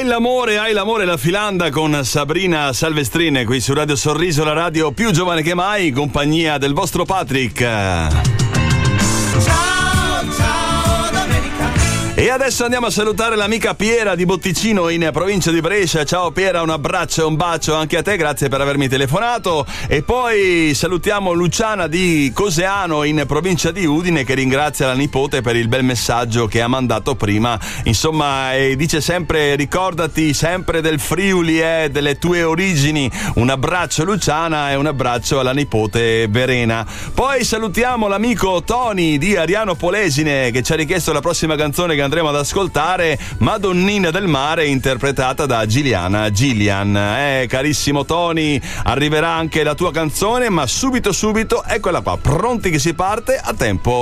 l'amore la filanda con Sabrina Salvestrine qui su Radio Sorriso, la radio più giovane che mai, compagnia del vostro Patrick. E adesso andiamo a salutare l'amica Piera di Botticino in provincia di Brescia. Ciao Piera, un abbraccio e un bacio anche a te, grazie per avermi telefonato. E poi salutiamo Luciana di Coseano in provincia di Udine, che ringrazia la nipote per il bel messaggio che ha mandato prima. Insomma, dice sempre: ricordati sempre del Friuli, delle tue origini. Un abbraccio Luciana e un abbraccio alla nipote Verena. Poi salutiamo l'amico Tony di Ariano Polesine, che ci ha richiesto la prossima canzone che andremo ad ascoltare, Madonnina del Mare, interpretata da Gillian. Carissimo Tony, arriverà anche la tua canzone, ma subito, eccola qua, pronti che si parte, a tempo